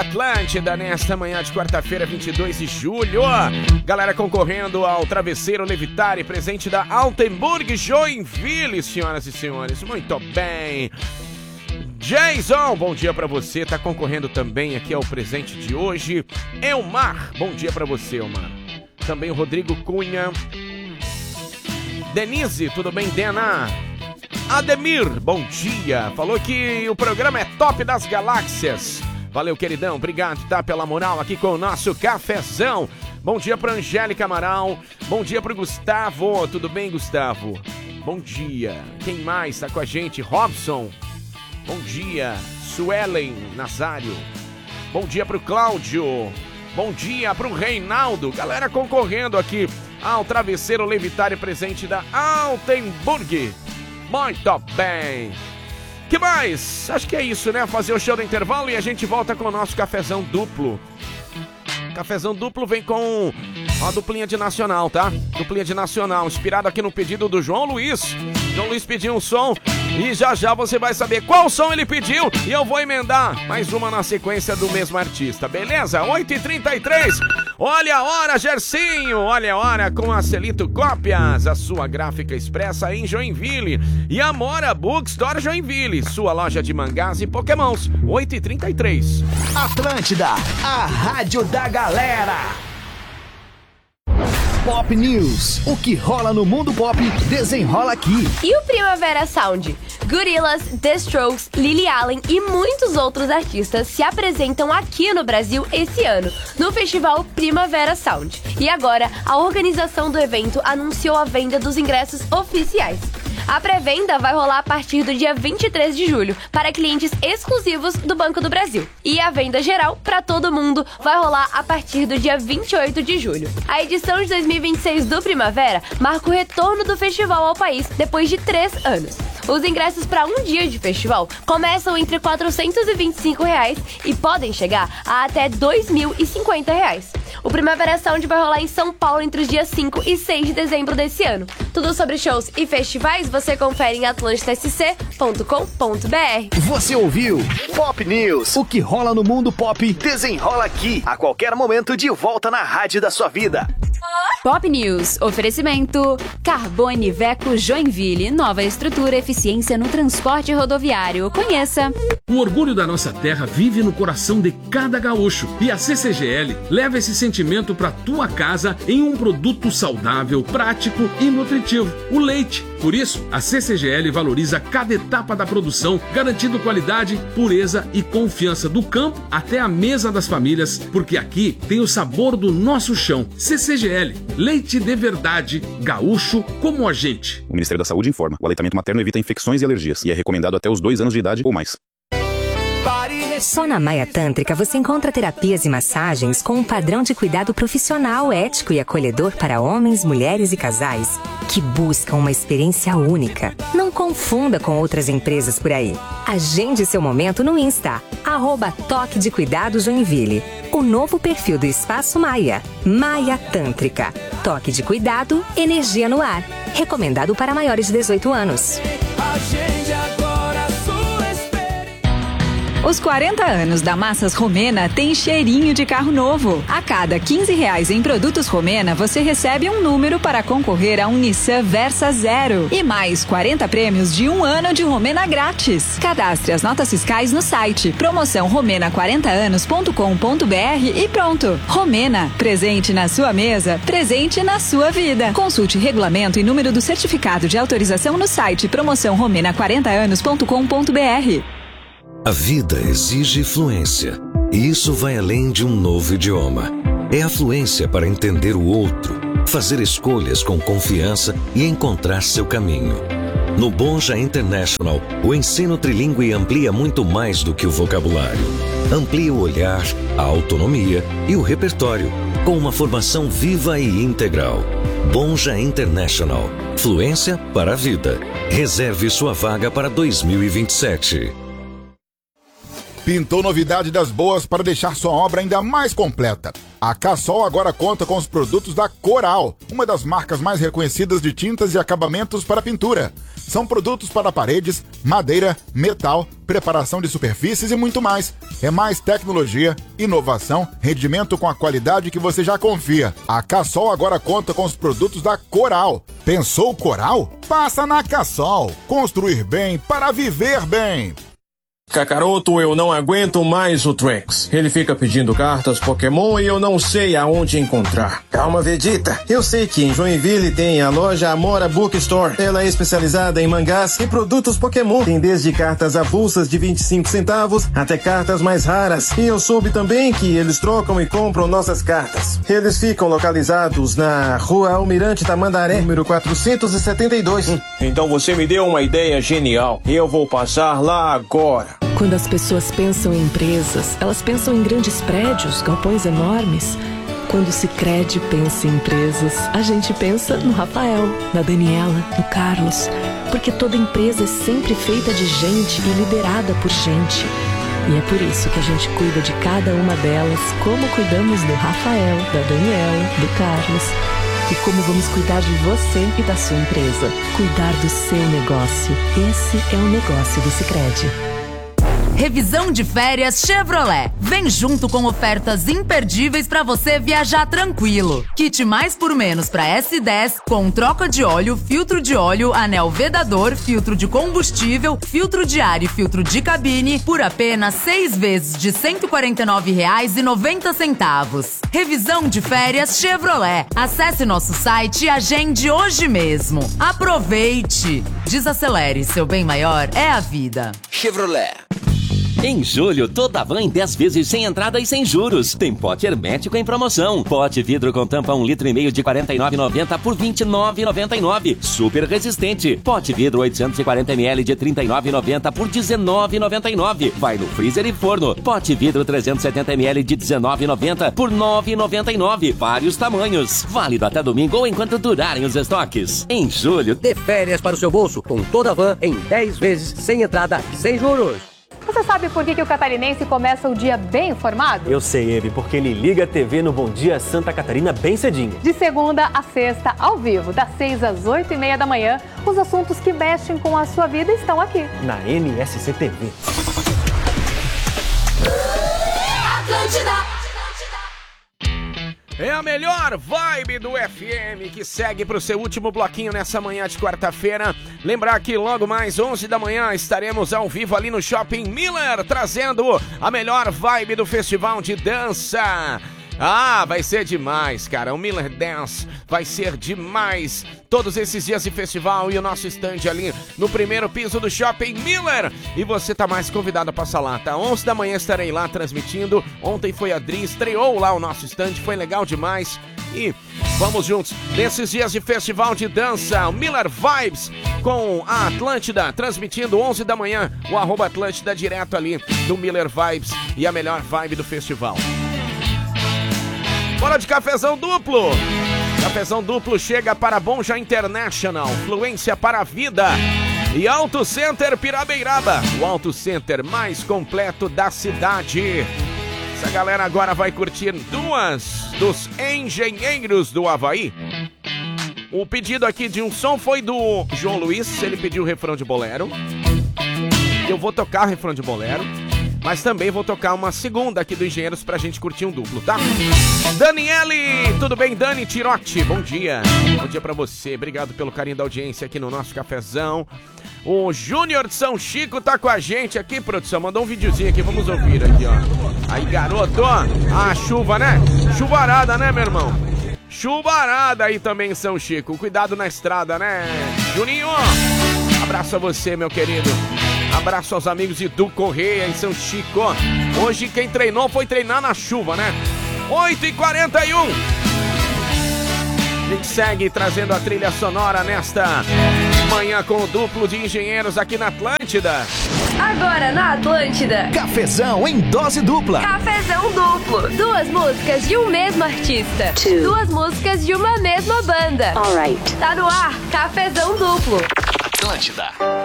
Atlântida, nesta manhã de quarta-feira, 22 de julho. Galera concorrendo ao travesseiro Levitare, presente da Altenburg Joinville, senhoras e senhores. Muito bem. Jason, bom dia pra você. Tá concorrendo também aqui ao presente de hoje. Elmar, bom dia pra você, Elmar. Também o Rodrigo Cunha. Denise, tudo bem, Dena? Ademir, bom dia. Falou que o programa é top das galáxias. Valeu, queridão. Obrigado, tá, pela moral aqui com o nosso cafezão. Bom dia pra Angélica Amaral. Bom dia pro Gustavo. Tudo bem, Gustavo? Bom dia. Quem mais tá com a gente? Robson. Bom dia. Suelen Nazário. Bom dia pro Cláudio. Bom dia pro Reinaldo. Galera concorrendo aqui ao travesseiro Levitare presente da Altenburg. Muito bem. Que mais? Acho que é isso, né? Fazer o show do intervalo e a gente volta com o nosso cafezão duplo. Cafezão duplo vem com a duplinha de Nacional, tá? Duplinha de Nacional, inspirado aqui no pedido do João Luiz. João Luiz pediu um som e já já você vai saber qual som ele pediu e eu vou emendar mais uma na sequência do mesmo artista, beleza? 8h33. Olha a hora, Gersinho! Olha a hora com a Celito Cópias, a sua gráfica expressa em Joinville. E Amora Bookstore Joinville, sua loja de mangás e pokémons. 8h33. Atlântida, a rádio da galera. Pop News. O que rola no mundo pop, desenrola aqui. E o Primavera Sound? Gorillaz, The Strokes, Lily Allen e muitos outros artistas se apresentam aqui no Brasil esse ano, no festival Primavera Sound. E agora, a organização do evento anunciou a venda dos ingressos oficiais. A pré-venda vai rolar a partir do dia 23 de julho, para clientes exclusivos do Banco do Brasil. E a venda geral, para todo mundo, vai rolar a partir do dia 28 de julho. A edição de 2026 do Primavera marca o retorno do festival ao país depois de 3 anos. Os ingressos para um dia de festival começam entre R$ 425 e podem chegar a até R$ 2.050. O Primavera Sound vai rolar em São Paulo entre os dias 5 e 6 de dezembro desse ano. Tudo sobre shows e festivais você confere em atlantidasc.com.br. Você ouviu Pop News. O que rola no mundo pop, desenrola aqui. A qualquer momento de volta na rádio da sua vida. Pop News. Oferecimento Carbone Veco Joinville. Nova estrutura, eficiência no transporte rodoviário. Conheça. O orgulho da nossa terra vive no coração de cada gaúcho. E a CCGL leva esse sentimento para tua casa em um produto saudável, prático e nutritivo. O leite. Por isso, a CCGL valoriza cada etapa da produção, garantindo qualidade, pureza e confiança do campo até a mesa das famílias, porque aqui tem o sabor do nosso chão. CCGL, leite de verdade, gaúcho como a gente. O Ministério da Saúde informa, o aleitamento materno evita infecções e alergias e é recomendado até os 2 anos de idade ou mais. Só na Maia Tântrica você encontra terapias e massagens com um padrão de cuidado profissional, ético e acolhedor para homens, mulheres e casais que buscam uma experiência única. Não confunda com outras empresas por aí. Agende seu momento no Insta, @Toque de Cuidado Joinville. O novo perfil do Espaço Maia. Maia Tântrica. Toque de cuidado, energia no ar. Recomendado para maiores de 18 anos. Os 40 anos da Massas Romena tem cheirinho de carro novo. A cada R$15 em produtos Romena, você recebe um número para concorrer a um Nissan Versa Zero. E mais 40 prêmios de 1 ano de Romena grátis. Cadastre as notas fiscais no site promoção romena40anos.com.br e pronto. Romena, presente na sua mesa, presente na sua vida. Consulte regulamento e número do certificado de autorização no site promoção romena40anos.com.br. A vida exige fluência, e isso vai além de um novo idioma. É a fluência para entender o outro, fazer escolhas com confiança e encontrar seu caminho. No Bonja International, o ensino trilingüe amplia muito mais do que o vocabulário. Amplia o olhar, a autonomia e o repertório, com uma formação viva e integral. Bonja International, fluência para a vida. Reserve sua vaga para 2027. Pintou novidade das boas para deixar sua obra ainda mais completa. A Cassol agora conta com os produtos da Coral, uma das marcas mais reconhecidas de tintas e acabamentos para pintura. São produtos para paredes, madeira, metal, preparação de superfícies e muito mais. É mais tecnologia, inovação, rendimento com a qualidade que você já confia. A Cassol agora conta com os produtos da Coral. Pensou Coral? Passa na Cassol. Construir bem para viver bem. Kakaroto, eu não aguento mais o Trunks. Ele fica pedindo cartas Pokémon e eu não sei aonde encontrar. Calma, Vegeta. Eu sei que em Joinville tem a loja Amora Bookstore. Ela é especializada em mangás e produtos Pokémon. Tem desde cartas avulsas de 25 centavos até cartas mais raras. E eu soube também que eles trocam e compram nossas cartas. Eles ficam localizados na Rua Almirante Tamandaré, número 472. Então você me deu uma ideia genial. Eu vou passar lá agora. Quando as pessoas pensam em empresas, elas pensam em grandes prédios, galpões enormes. Quando o Sicredi pensa em empresas, a gente pensa no Rafael, na Daniela, no Carlos. Porque toda empresa é sempre feita de gente e liderada por gente. E é por isso que a gente cuida de cada uma delas, como cuidamos do Rafael, da Daniela, do Carlos. E como vamos cuidar de você e da sua empresa. Cuidar do seu negócio. Esse é o negócio do Sicredi. Revisão de férias Chevrolet. Vem junto com ofertas imperdíveis para você viajar tranquilo. Kit mais por menos para S10 com troca de óleo, filtro de óleo, anel vedador, filtro de combustível, filtro de ar e filtro de cabine por apenas 6 vezes de R$ 149,90. Revisão de férias Chevrolet. Acesse nosso site e agende hoje mesmo. Aproveite! Desacelere, seu bem maior é a vida. Chevrolet. Em julho, toda van em 10 vezes sem entrada e sem juros. Tem pote hermético em promoção. Pote vidro com tampa 1,5 litro de R$ 49,90 por R$ 29,99. Super resistente. Pote vidro 840 ml de R$ 39,90 por R$ 19,99. Vai no freezer e forno. Pote vidro 370 ml de R$ 19,90 por R$ 9,99. Vários tamanhos. Válido até domingo ou enquanto durarem os estoques. Em julho, dê férias para o seu bolso com toda a van em 10 vezes sem entrada e sem juros. Você sabe por que o catarinense começa o dia bem informado? Eu sei, Eve, porque ele liga a TV no Bom Dia Santa Catarina bem cedinho. De segunda a sexta, ao vivo, das 6 às 8h30 da manhã, os assuntos que mexem com a sua vida estão aqui. Na NSC TV. Atlântida. É a melhor vibe do FM que segue para o seu último bloquinho nessa manhã de quarta-feira. Lembrar que logo mais 11 da manhã estaremos ao vivo ali no Shopping Miller, trazendo a melhor vibe do festival de dança. Ah, vai ser demais, cara. O Miller Dance vai ser demais. Todos esses dias de festival e o nosso stand ali no primeiro piso do Shopping Miller. E você tá mais convidado a passar lá, tá? 11 da manhã estarei lá transmitindo. Ontem foi a Dri, estreou lá o nosso stand, foi legal demais. E vamos juntos nesses dias de festival de dança, o Miller Vibes com a Atlântida, transmitindo 11 da manhã, o @Atlântida direto ali do Miller Vibes e a melhor vibe do festival. Bora de cafezão duplo! Cafezão duplo chega para Bonja International, fluência para a vida. E Auto Center Pirabeiraba, o Auto Center mais completo da cidade. Essa galera agora vai curtir duas dos engenheiros do Havaí. O pedido aqui de um som foi do João Luiz, ele pediu o refrão de bolero. Eu vou tocar o refrão de bolero, mas também vou tocar uma segunda aqui do Engenheiros pra gente curtir um duplo, tá? Daniele, tudo bem, Dani Tirotti? Bom dia. Bom dia pra você, obrigado pelo carinho da audiência aqui no nosso cafezão. O Júnior de São Chico tá com a gente aqui, produção, mandou um videozinho aqui, vamos ouvir aqui, ó. Aí, garoto, ó, a chuva, né? Chuvarada, né, meu irmão? Chuvarada aí também em São Chico, cuidado na estrada, né? Juninho, abraço a você, meu querido. Abraço aos amigos de Du Correia em São Chico. Hoje quem treinou foi treinar na chuva, né? 8h41. A gente segue trazendo a trilha sonora nesta manhã com o duplo de engenheiros aqui na Atlântida. Agora na Atlântida. Cafezão em dose dupla. Cafezão duplo. 2 músicas de um mesmo artista. 2 músicas de uma mesma banda. Alright. Tá no ar, Cafezão duplo. Atlântida.